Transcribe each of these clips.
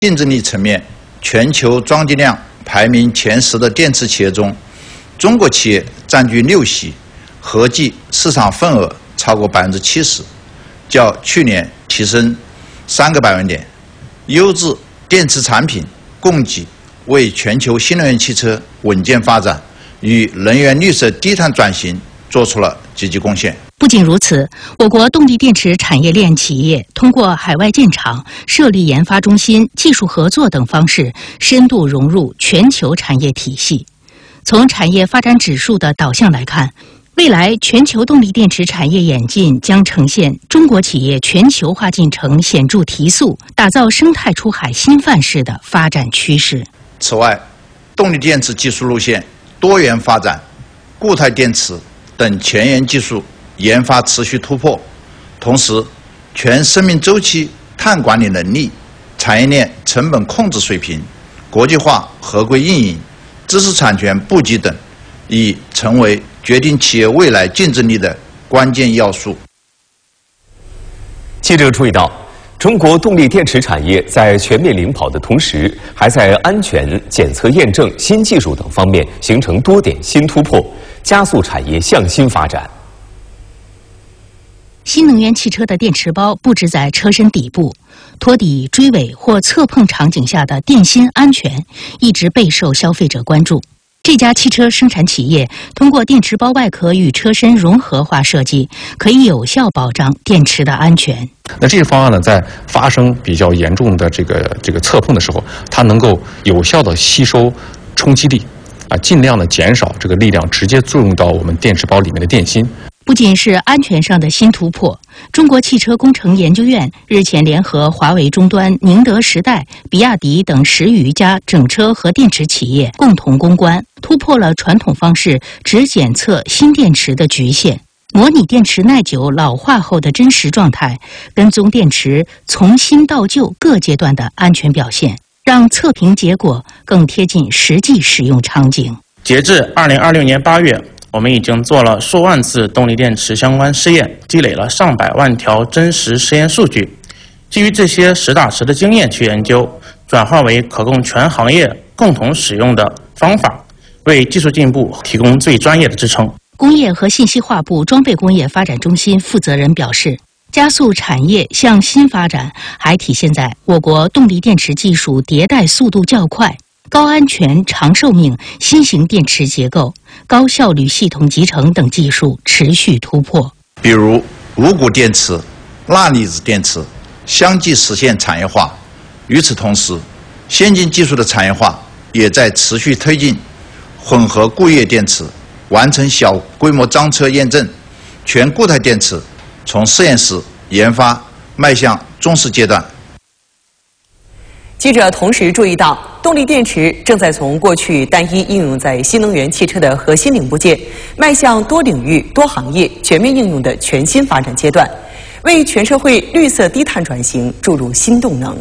竞争力层面，全球装机量排名前10的电池企业中，中国企业占据6席，合计市场份额超过70%，较去年提升3个百分点。优质电池产品供给为全球新能源汽车稳健发展与能源绿色低碳转型做出了积极贡献。 不仅如此，我国动力电池产业链企业通过海外建厂、设立研发中心、技术合作等方式，深度融入全球产业体系。从产业发展指数的导向来看，未来全球动力电池产业演进将呈现中国企业全球化进程显著提速、打造生态出海新范式的发展趋势。 此外，动力电池技术路线多元发展、固态电池等前沿技术研发持续突破，同时，全生命周期碳管理能力、产业链成本控制水平、国际化合规运营、知识产权布局等，已成为决定企业未来竞争力的关键要素。 记者注意到，中国动力电池产业在全面领跑的同时，还在安全、检测验证、新技术等方面形成多点新突破，加速产业向新发展。 新能源汽车的电池包布置在车身底部，托底、追尾或侧碰场景下的电芯安全一直备受消费者关注。这家汽车生产企业通过电池包外壳与车身融合化设计，可以有效保障电池的安全。 那这个方案呢，在发生比较严重的这个侧碰的时候，它能够有效的吸收冲击力，尽量的减少这个力量直接作用到我们电池包里面的电芯。 不仅是安全上的新突破，中国汽车工程研究院日前联合华为终端、宁德时代、比亚迪等10余家整车和电池企业共同攻关，突破了传统方式只检测新电池的局限，模拟电池耐久老化后的真实状态，跟踪电池从新到旧各阶段的安全表现，让测评结果更贴近实际使用场景。 截至2026年8月，我们已经做了数万次动力电池相关试验，积累了上百万条真实实验数据。基于这些实打实的经验去研究，转化为可供全行业共同使用的方法，为技术进步提供最专业的支撑。 工业和信息化部装备工业发展中心负责人表示，加速产业向新发展还体现在我国动力电池技术迭代速度较快、高安全、长寿命新型电池结构、高效率系统集成等技术持续突破。 比如无钴电池、钠离子电池相继实现产业化。与此同时，先进技术的产业化也在持续推进。混合固液电池完成小规模装车验证，全固态电池从实验室研发迈向中试阶段。 记者同时注意到，动力电池正在从过去单一应用在新能源汽车的核心零部件，迈向多领域、多行业全面应用的全新发展阶段，为全社会绿色低碳转型注入新动能。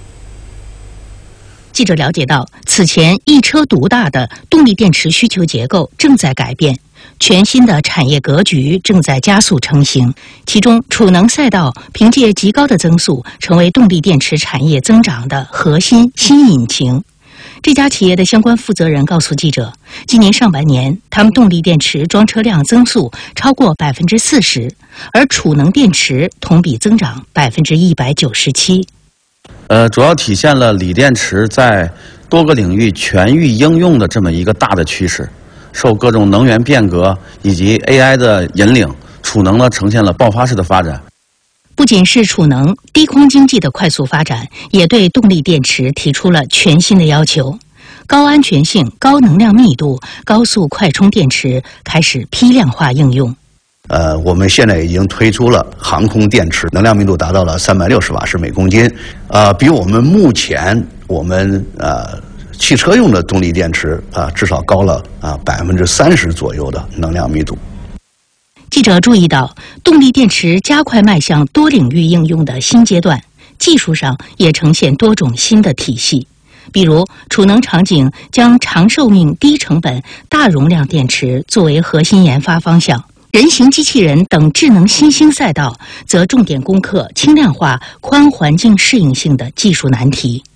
记者了解到，此前一车独大的动力电池需求结构正在改变，全新的产业格局正在加速成型。其中，储能赛道凭借极高的增速，成为动力电池产业增长的核心新引擎。这家企业的相关负责人告诉记者，今年上半年，他们动力电池装车量增速超过40%，而储能电池同比增长197%。 主要体现了锂电池在多个领域全域应用的这么一个大的趋势。受各种能源变革以及 AI 的引领，储能呢呈现了爆发式的发展。 不仅是储能，低空经济的快速发展也对动力电池提出了全新的要求。高安全性、高能量密度、高速快充电池开始批量化应用。 我们现在已经推出了航空电池，能量密度达到了360瓦时每公斤，比我们目前汽车用的动力电池至少高了30%左右的能量密度。 记者注意到，动力电池加快迈向多领域应用的新阶段，技术上也呈现多种新的体系。比如，储能场景将长寿命、低成本、大容量电池作为核心研发方向；人形机器人等智能新兴赛道则重点攻克轻量化、宽环境适应性的技术难题。